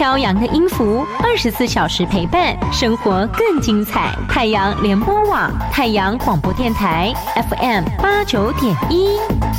飘扬的音符，24小时陪伴，生活更精彩。太阳联播网，太阳广播电台 FM 89.1。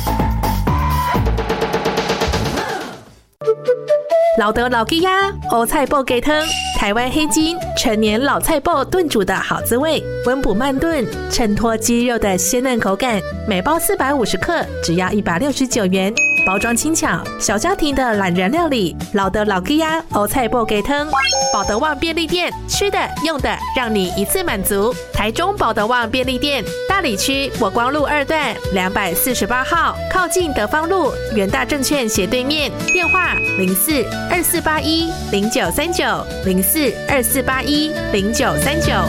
老德老吉呀，欧菜脯鸡汤，台湾黑金陈年老菜脯炖煮的好滋味，温补慢炖，衬托鸡肉的鲜嫩口感。每包450克，只要169元。包装轻巧，小家庭的懒人料理。老德老吉呀，欧菜脯鸡汤，保德旺便利店，吃的用的让你一次满足。台中保德旺便利店，大里区国光路2段248号，靠近德芳路元大证券斜对面。电话04-2481-0939，04-2481-0939。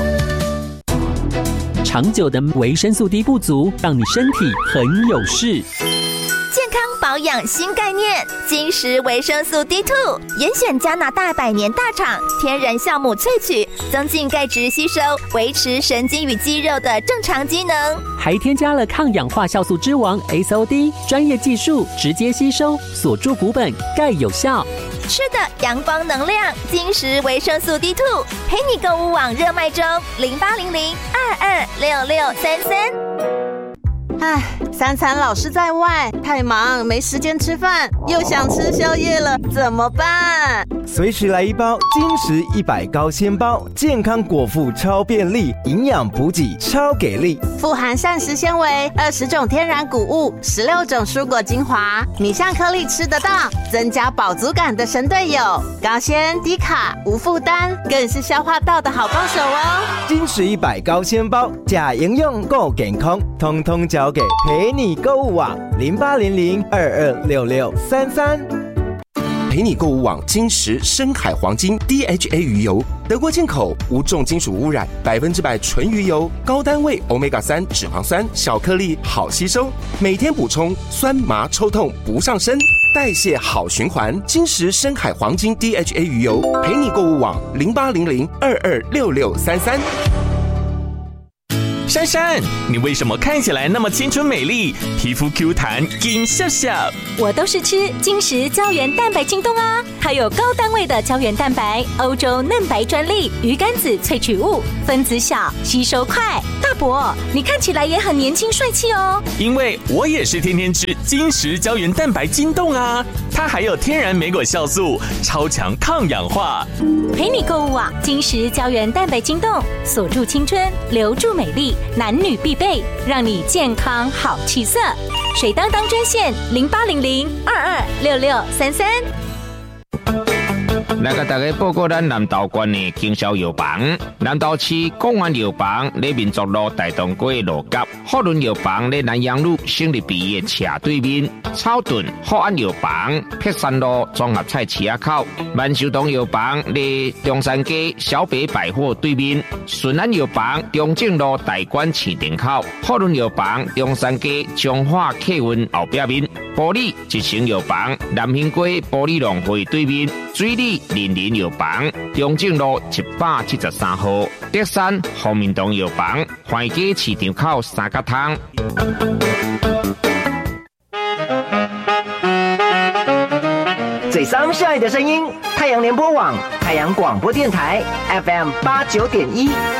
长久的维生素 D 不足，让你身体很有事。 健康保养新概念，金石维生素 D2， 严选加拿大100年大厂天然酵母萃取，增进钙质吸收，维持神经与肌肉的正常机能， 还添加了抗氧化酵素之王 SOD， 专业技术直接吸收，锁住骨本，钙有效。 吃的阳光能量，金石维生素 D2， 陪你购物网热卖中，0800-226633。 唉，三餐老是在外，太忙没时间吃饭，又想吃宵夜了，怎么办？ 随时来一包金石100高纤包，健康果腹超便利，营养补给超给力， 富含膳食纤维，20种天然谷物，16种蔬果精华，米香颗粒吃得到，增加饱足感的神队友，高纤低卡无负担，更是消化道的好帮手哦。 金石100高纤包，假营养够健康，通通交给陪你购物网0800-226633。 陪你购物网金石深海黄金 DHA 鱼油，德国进口，无重金属污染，100%纯鱼油，高单位 Omega-3 脂肪酸，小颗粒好吸收，每天补充，酸麻抽痛不上身，代谢好循环。金石深海黄金 DHA 鱼油，陪你购物网0800-226633。 珊珊，你为什么看起来那么青春美丽，皮肤 Q 弹金笑笑？ 我都是吃金石胶原蛋白晶冻啊，它有高单位的胶原蛋白，欧洲嫩白专利，鱼肝子萃取物，分子小，吸收快。大伯，你看起来也很年轻帅气哦。 因为我也是天天吃金石胶原蛋白晶冻啊，它还有天然莓果酵素，超强抗氧化。 陪你购物网金石胶原蛋白晶冻，锁住青春，留住美丽。男女必备，让你健康好气色。水当当专线0800-226633。 来甲大家报告咱南投县的经销药房，南投市公安药房在民族路大东街路角，福伦药房在南阳路省立病院斜对面，草屯福安药房碧山路综合菜市口，万寿堂药房在中山街小北百货对面，顺安药房中正路大馆市场口，福伦药房中山街中华客运后壁面，玻璃一成药房南兴街玻璃农会对面，水里林药房中正路173号，德山福民堂药房环街市场口三角汤。 最伤下爱的声音，太阳联播网，太阳广播电台 FM 89.1。